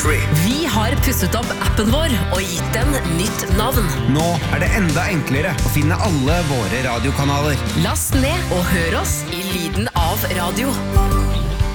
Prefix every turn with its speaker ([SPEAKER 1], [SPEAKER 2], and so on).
[SPEAKER 1] Vi har pusset opp appen vår og gitt den nytt navn.
[SPEAKER 2] Nå det enda enklere å finne alle våre radiokanaler.
[SPEAKER 1] Last ned og hør oss i lyden av radio.